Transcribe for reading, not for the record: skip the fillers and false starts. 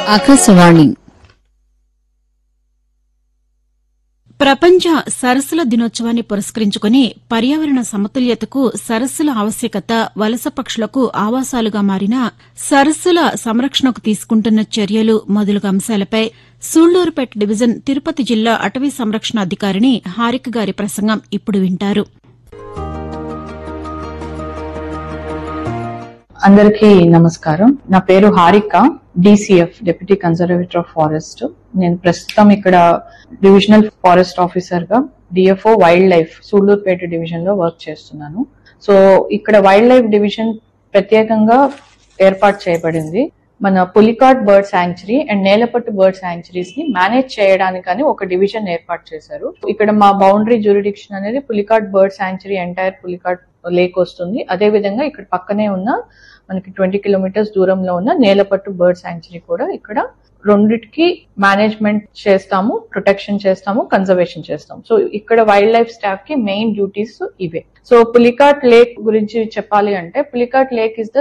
ఆకాశవాణి ప్రపంచ సరస్సుల దినోత్సవాన్ని పురస్కరించుకుని పర్యావరణ సమతుల్యతకు సరస్సుల ఆవశ్యకత, వలస పక్షులకు ఆవాసాలుగా మారిన సరస్సుల సంరక్షణకు తీసుకుంటున్న చర్యలు మొదలగు అంశాలపై సూళ్లూరుపేట డివిజన్ తిరుపతి జిల్లా అటవీ సంరక్షణ అధికారిణి హారిక గారి ప్రసంగం ఇప్పుడు వింటారు. అందరికీ నమస్కారం. నా పేరు Harika, DCF deputy conservator of forest. నేను ప్రస్తుతం ఇక్కడ డివిజనల్ ఫారెస్ట్ ఆఫీసర్ గా DFO wild life Sullurpeta division లో వర్క్ చేస్తున్నాను. సో ఇక్కడ వైల్డ్ లైఫ్ డివిజన్ ప్రత్యేకంగా ఏర్పాటు చేయబడింది. మన Pulicat bird sanctuary and Nelapattu bird sanctuaries ని మేనేజ్ చేయడానికని ఒక డివిజన్ ఏర్పాటు చేశారు. ఇక్కడ మా బౌండరీ జ్యూరిడిక్షన్ అనేది Pulicat bird sanctuary entire Pulicat lake వస్తుంది. అదే విధంగా ఇక్కడ పక్కనే ఉన్న మనకి 20 కిలోమీటర్స్ దూరంలో ఉన్న నేలపట్టు బర్డ్ శాంక్చురీ కూడా ఇక్కడ రెండిటికి మేనేజ్మెంట్ చేస్తాము, ప్రొటెక్షన్ చేస్తాము, కన్జర్వేషన్ చేస్తాము. సో ఇక్కడ వైల్డ్ లైఫ్ స్టాఫ్ కి మెయిన్ డ్యూటీస్ ఇవే. సో పులికాట్ లేక్ గురించి చెప్పాలి అంటే పులికాట్ లేక్ ఇస్ ద